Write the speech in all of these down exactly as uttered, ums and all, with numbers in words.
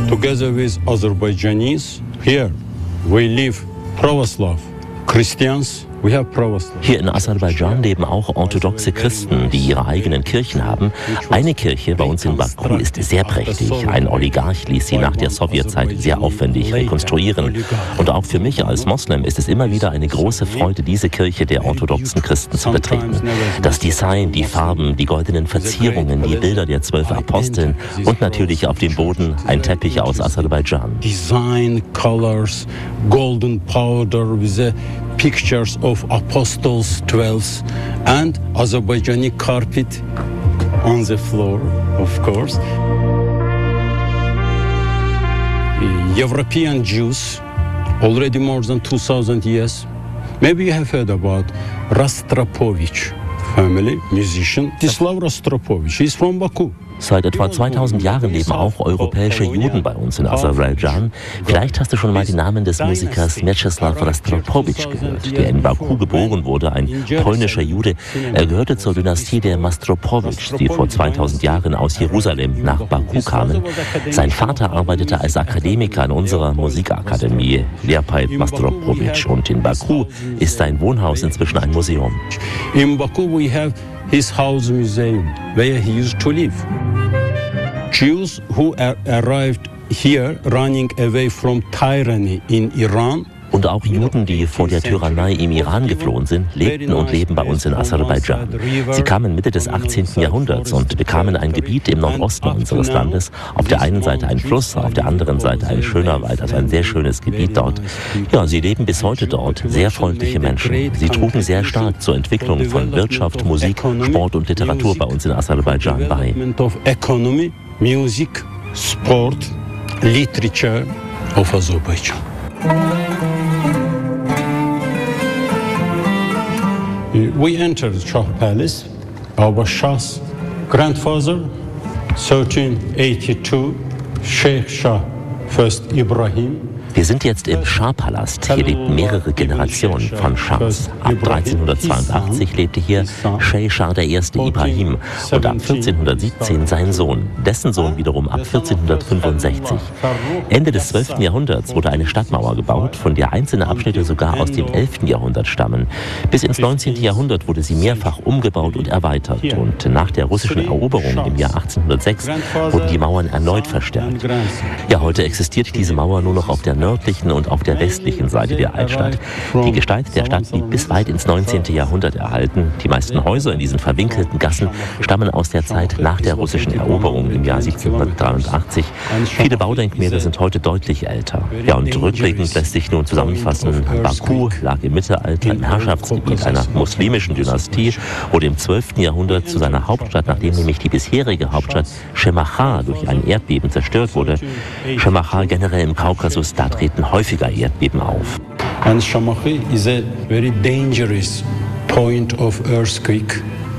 together with Azerbaijanis. Here we live Pravoslav Christians. Hier in Aserbaidschan leben auch orthodoxe Christen, die ihre eigenen Kirchen haben. Eine Kirche bei uns in Baku ist sehr prächtig. Ein Oligarch ließ sie nach der Sowjetzeit sehr aufwendig rekonstruieren. Und auch für mich als Moslem ist es immer wieder eine große Freude, diese Kirche der orthodoxen Christen zu betreten. Das Design, die Farben, die goldenen Verzierungen, die Bilder der zwölf Aposteln und natürlich auf dem Boden ein Teppich aus Aserbaidschan. Design, colors, golden powder with a pictures of apostles twelve and Azerbaijani carpet on the floor, of course. European Jews, already more than two thousand years. Maybe you have heard about Rostropovich family, musician. Stislav Rostropovich, he's from Baku. Seit etwa zweitausend Jahren leben auch europäische Juden bei uns in Aserbaidschan. Vielleicht hast du schon mal den Namen des Musikers Mieczysław Rostropovich gehört, der in Baku geboren wurde, ein polnischer Jude. Er gehörte zur Dynastie der Mastropowitsch, die vor zweitausend Jahren aus Jerusalem nach Baku kamen. Sein Vater arbeitete als Akademiker an unserer Musikakademie, Leopold Mastropowitsch, und in Baku ist sein Wohnhaus inzwischen ein Museum. In Baku we have his house museum, where he used to live. Jews who are arrived here running away from tyranny in Iran. Und auch Juden, die vor der Tyrannei im Iran geflohen sind, lebten und leben bei uns in Aserbaidschan. Sie kamen Mitte des achtzehnten Jahrhunderts und bekamen ein Gebiet im Nordosten unseres Landes. Auf der einen Seite ein Fluss, auf der anderen Seite ein schöner Wald, also ein sehr schönes Gebiet dort. Ja, sie leben bis heute dort, sehr freundliche Menschen. Sie trugen sehr stark zur Entwicklung von Wirtschaft, Musik, Sport und Literatur bei uns in Aserbaidschan bei. Economy, Music, Sport, Literature of Azerbaijan. We entered Shah Palace. Our Shah's grandfather, thirteen eighty-two, Sheikh Shah First Ibrahim. Wir sind jetzt im Schah-Palast. Hier lebten mehrere Generationen von Schahs. Ab dreizehnhundertzweiundachtzig lebte hier Scheich Schah der Erste Ibrahim und ab vierzehnhundertsiebzehn sein Sohn, dessen Sohn wiederum ab vierzehnhundertfünfundsechzig. Ende des zwölften Jahrhunderts wurde eine Stadtmauer gebaut, von der einzelne Abschnitte sogar aus dem elften Jahrhundert stammen. Bis ins neunzehnten Jahrhundert wurde sie mehrfach umgebaut und erweitert. Und nach der russischen Eroberung im Jahr achtzehnhundertsechs wurden die Mauern erneut verstärkt. Ja, heute existiert diese Mauer nur noch auf der nördlichen und auf der westlichen Seite der Altstadt. Die Gestalt der Stadt blieb bis weit ins neunzehnte Jahrhundert erhalten. Die meisten Häuser in diesen verwinkelten Gassen stammen aus der Zeit nach der russischen Eroberung im Jahr siebzehnhundertdreiundachtzig. Viele Baudenkmäler sind heute deutlich älter. Ja, und rückblickend lässt sich nun zusammenfassen, Baku lag im Mittelalter im Herrschaftsgebiet einer muslimischen Dynastie, wurde im zwölften Jahrhundert zu seiner Hauptstadt, nachdem nämlich die bisherige Hauptstadt Shemachar durch ein Erdbeben zerstört wurde. Shemachar generell im Kaukasus, da treten häufiger Erdbeben auf. And Shemachar is a very dangerous point of earthquake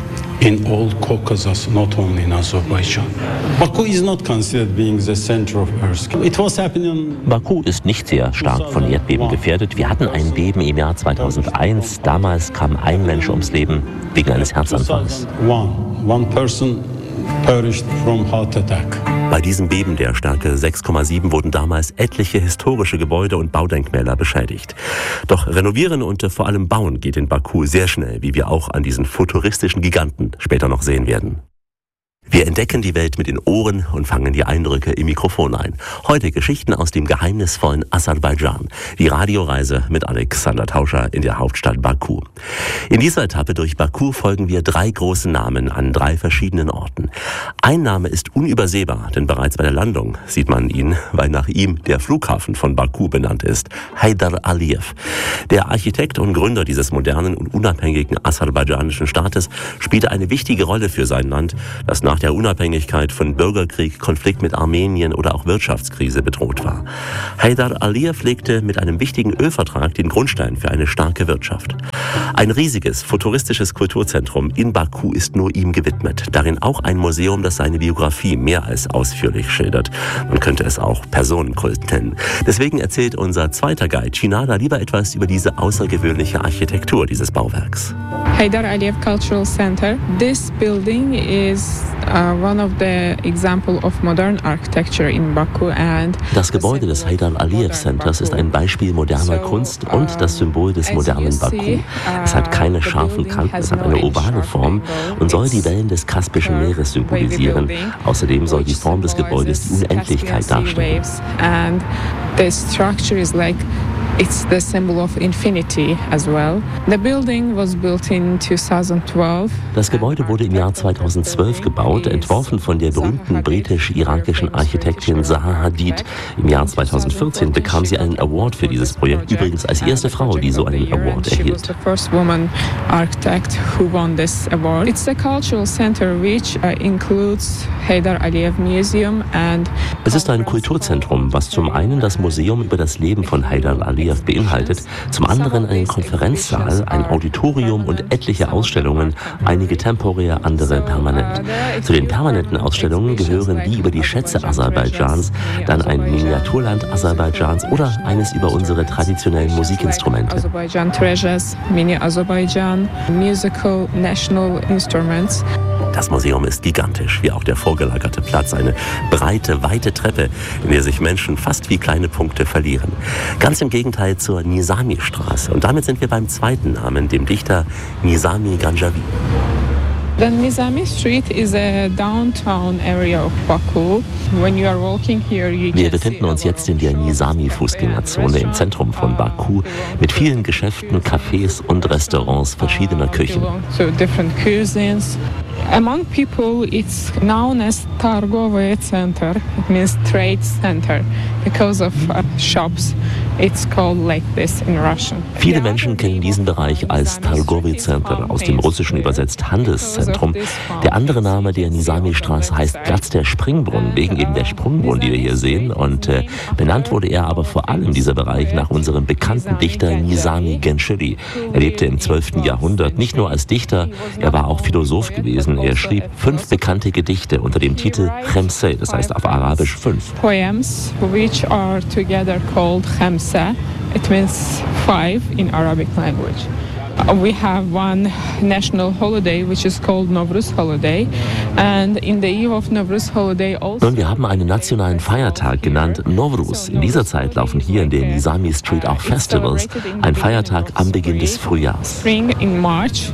in all Caucasus, not only in Azerbaijan. Baku is not considered being the center of earthquake. It was happening. Baku ist nicht sehr stark von Erdbeben gefährdet. Wir hatten ein Beben im Jahr zweitausendeins. Damals kam ein Mensch ums Leben wegen eines Herzanfalls. One, one person perished from heart attack. Bei diesem Beben der Stärke sechs Komma sieben wurden damals etliche historische Gebäude und Baudenkmäler beschädigt. Doch renovieren und vor allem bauen geht in Baku sehr schnell, wie wir auch an diesen futuristischen Giganten später noch sehen werden. Wir entdecken die Welt mit den Ohren und fangen die Eindrücke im Mikrofon ein. Heute Geschichten aus dem geheimnisvollen Aserbaidschan. Die Radioreise mit Alexander Tauscher in der Hauptstadt Baku. In dieser Etappe durch Baku folgen wir drei großen Namen an drei verschiedenen Orten. Ein Name ist unübersehbar, denn bereits bei der Landung sieht man ihn, weil nach ihm der Flughafen von Baku benannt ist. Heydar Aliyev. Der Architekt und Gründer dieses modernen und unabhängigen aserbaidschanischen Staates spielte eine wichtige Rolle für sein Land, das nach der Unabhängigkeit von Bürgerkrieg, Konflikt mit Armenien oder auch Wirtschaftskrise bedroht war. Heydar Aliyev legte mit einem wichtigen Ölvertrag den Grundstein für eine starke Wirtschaft. Ein riesiges, futuristisches Kulturzentrum in Baku ist nur ihm gewidmet. Darin auch ein Museum, das seine Biografie mehr als ausführlich schildert. Man könnte es auch Personenkult nennen. Deswegen erzählt unser zweiter Guide, Chinada, lieber etwas über diese außergewöhnliche Architektur dieses Bauwerks. Heydar Aliyev Cultural Center. This building is uh, one of the example of modern architecture in Baku and das Gebäude des Heydar Aliyev Centers ist ein Beispiel moderner Kunst und das Symbol des modernen Baku. Es hat keine scharfen Kanten, es hat eine ovale Form und soll die Wellen des Kaspischen Meeres symbolisieren. Außerdem soll die Form des Gebäudes die Unendlichkeit darstellen. And the structure is like it's the symbol of infinity as well. The building was built in twenty twelve. Das Gebäude wurde im Jahr zweitausendzwölf gebaut, entworfen von der berühmten britisch-irakischen Architektin Zaha Hadid. Im Jahr zweitausendvierzehn bekam sie einen Award für dieses Projekt, übrigens als erste Frau, die so einen Award erhielt. She was the first woman architect who won this award. It's a cultural center which uh, includes Heydar Aliyev Museum and Es ist ein Kulturzentrum, was zum einen das Museum über das Leben von Heydar Aliyev beinhaltet, zum anderen einen Konferenzsaal, ein Auditorium und etliche Ausstellungen, einige temporär, andere permanent. Zu den permanenten Ausstellungen gehören die über die Schätze Aserbaidschans, dann ein Miniaturland Aserbaidschans oder eines über unsere traditionellen Musikinstrumente. Azerbaijan Treasures, Mini Azerbaijan, Musical National Instruments. Das Museum ist gigantisch, wie auch der vorgelagerte Platz, eine breite, weite Treppe, in der sich Menschen fast wie kleine Punkte verlieren. Ganz im Gegenteil zur Nizami-Straße. Und damit sind wir beim zweiten Namen, dem Dichter Nizami Ganjavi. The Nizami Street is a downtown area of Baku. When you are walking here, you Wir befinden uns jetzt in der Nizami-Fußgängerzone im Zentrum von Baku mit vielen Geschäften, Cafés und Restaurants verschiedener Küchen. So different cuisines. Among people, it's known as Targovoye Center. It means trade center because of uh, shops. It's called like this in Russian. Viele Menschen kennen diesen Bereich als Targovoye Center, aus dem Russischen übersetzt Handelszentrum. Der andere Name der Nizami-Straße heißt Platz der Springbrunnen, wegen eben der Sprungbrunnen, die wir hier sehen. Und äh, benannt wurde er aber vor allem dieser Bereich nach unserem bekannten Dichter Nizami Genshiri. Er lebte im zwölften Jahrhundert, nicht nur als Dichter, er war auch Philosoph gewesen. Er schrieb fünf bekannte Gedichte unter dem Titel Khemse, das heißt auf Arabisch fünf. Poems which are together called Khemse. It means five in Arabic language. We have one national holiday which is called Nowruz holiday, and in the eve of Nowruz holiday also. Nun, wir haben einen nationalen Feiertag genannt Nowruz. In dieser Zeit laufen hier in der Nizami Street auch Festivals, ein Feiertag am Beginn des Frühjahrs. Spring in March.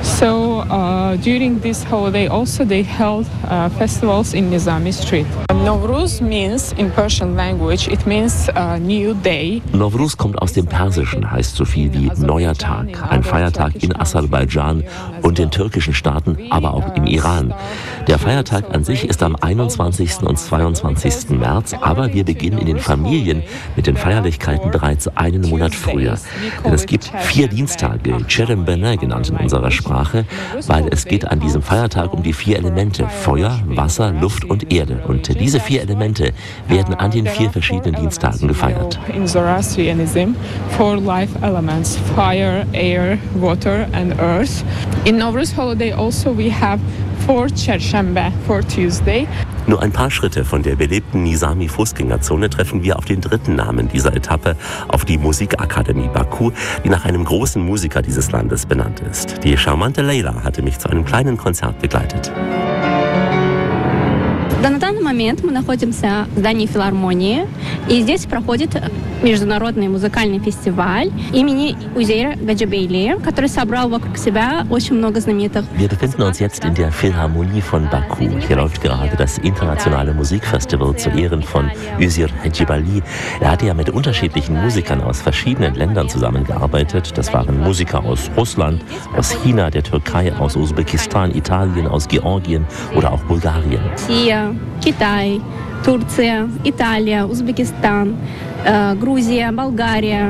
So uh, during this holiday also they held uh, festivals in Nizami Street. Nowruz means in Persian language it means a new day. Nowruz kommt aus dem Persischen, heißt so viel wie neuer Tag, ein Feiertag in Aserbaidschan und den türkischen Staaten, aber auch im Iran. Der Feiertag an sich ist am einundzwanzigsten und zweiundzwanzigsten März, aber wir beginnen in den Familien mit den Feierlichkeiten bereits einen Monat früher. Denn es gibt vier Dienstage, Cherembene genannt in unserer Sprache, weil es geht an diesem Feiertag um die vier Elemente, Feuer, Wasser, Luft und Erde. Und diese vier Elemente werden an den vier verschiedenen Dienstagen gefeiert. In Zoroastrianism, four life elements, fire, air, water and earth. In Nowruz holiday also we have four Chershanbe, for Tuesday. Nur ein paar Schritte von der belebten Nizami-Fußgängerzone treffen wir auf den dritten Namen dieser Etappe, auf die Musikakademie Baku, die nach einem großen Musiker dieses Landes benannt ist. Die charmante Leila hatte mich zu einem kleinen Konzert begleitet. На данный момент мы находимся в здании филармонии, и здесь проходит международный музыкальный фестиваль имени Узейра Гаджибейли, который собрал вокруг себя очень много знаменитых. Wir befinden uns jetzt in der Philharmonie von Baku. Hier läuft gerade das internationale Musikfestival zu Ehren von Uzeyr Gadjibali. Er hatte ja mit unterschiedlichen Musikern aus verschiedenen Ländern zusammengearbeitet. Das waren Musiker aus Russland, aus China, der Türkei, aus Usbekistan, Italien, aus Georgien oder auch Bulgarien. Китай, Турция, Италия, Узбекистан, э, Грузия, Болгария.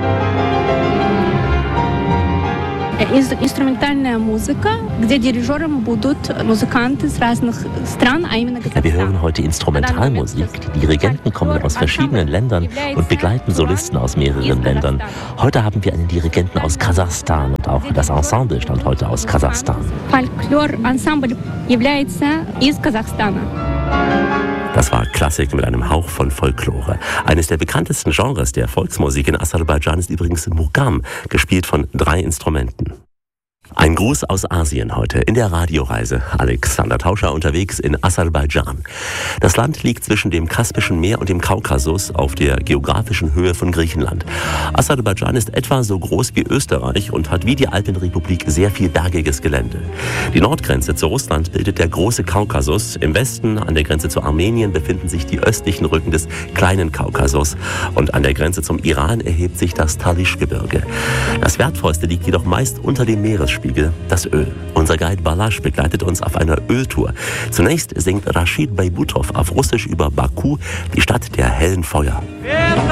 Инструментальная музыка, где дирижером будут музыканты с разных стран, а именно Ja, wir hören heute Instrumentalmusik. Die Dirigenten kommen aus verschiedenen Ländern und begleiten Solisten aus mehreren Ländern. Heute haben wir einen Dirigenten aus Kasachstan und auch das Ensemble stammt heute aus Kasachstan. Фольклор-ансамбль является из Казахстана. Das war Klassik mit einem Hauch von Folklore. Eines der bekanntesten Genres der Volksmusik in Aserbaidschan ist übrigens Muqam, gespielt von drei Instrumenten. Ein Gruß aus Asien heute in der Radioreise. Alexander Tauscher unterwegs in Aserbaidschan. Das Land liegt zwischen dem Kaspischen Meer und dem Kaukasus auf der geografischen Höhe von Griechenland. Aserbaidschan ist etwa so groß wie Österreich und hat wie die Alpenrepublik sehr viel bergiges Gelände. Die Nordgrenze zu Russland bildet der große Kaukasus. Im Westen an der Grenze zu Armenien befinden sich die östlichen Rücken des kleinen Kaukasus. Und an der Grenze zum Iran erhebt sich das Talischgebirge. Das Wertvollste liegt jedoch meist unter dem Meeresspiegel, das Öl. Unser Guide Balazs begleitet uns auf einer Öltour. Zunächst singt Rashid Beybutov auf Russisch über Baku, die Stadt der hellen Feuer.